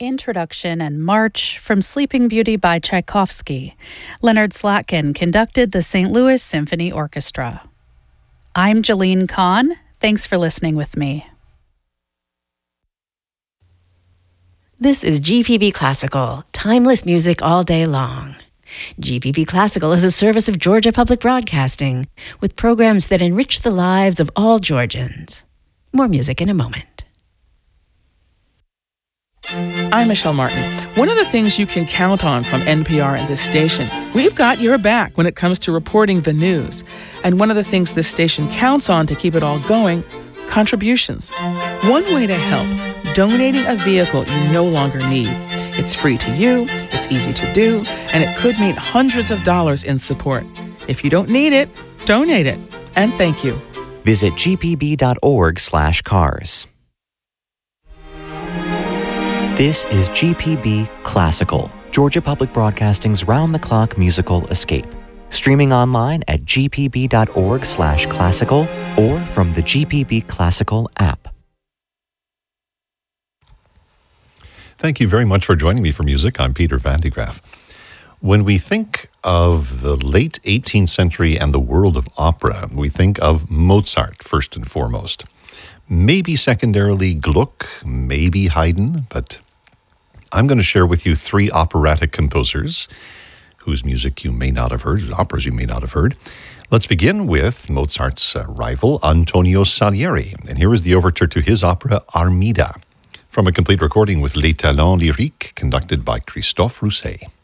Introduction and March from Sleeping Beauty by Tchaikovsky. Leonard Slatkin conducted the St. Louis Symphony Orchestra. I'm Jalene Kahn. Thanks for listening with me. This is GPB Classical, timeless music all day long. GPB Classical is a service of Georgia Public Broadcasting, with programs that enrich the lives of all Georgians. More music in a moment. I'm Michelle Martin. One of the things you can count on from NPR and this station, we've got your back when it comes to reporting the news. And one of the things this station counts on to keep it all going, contributions. One way to help, donating a vehicle you no longer need. It's free to you, it's easy to do, and it could mean hundreds of dollars in support. If you don't need it, donate it. And thank you. Visit gpb.org/cars. This is GPB Classical, Georgia Public Broadcasting's round-the-clock musical escape. Streaming online at gpb.org/classical or from the GPB Classical app. Thank you very much for joining me for music. I'm Peter Van de Graaff. When we think of the late 18th century and the world of opera, we think of Mozart first and foremost. Maybe secondarily Gluck, maybe Haydn, but I'm going to share with you three operatic composers whose music you may not have heard, operas you may not have heard. Let's begin with Mozart's rival, Antonio Salieri. And here is the overture to his opera Armida, from a complete recording with Les Talents Lyriques, conducted by Christophe Rousset.